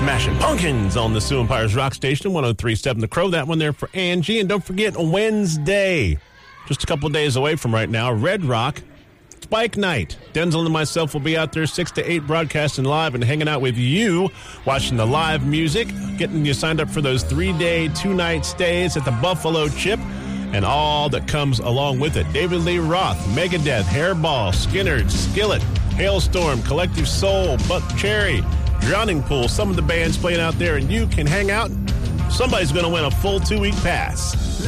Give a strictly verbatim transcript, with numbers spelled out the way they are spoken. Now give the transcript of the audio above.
Smashing Pumpkins on the Sioux Empires Rock Station, one oh three point seven The Crow. That one there for Angie. And don't forget, Wednesday, just a couple days away from right now, Red Rock, Spike Night. Denzel and myself will be out there six to eight broadcasting live and hanging out with you, watching the live music, getting you signed up for those three-day, two-night stays at the Buffalo Chip, and all that comes along with it. David Lee Roth, Megadeth, Hairball, Skynyrd, Skillet, Hailstorm, Collective Soul, Buck Cherry, Drowning Pool, some of the bands playing out there, and you can hang out. Somebody's going to win a full two-week pass.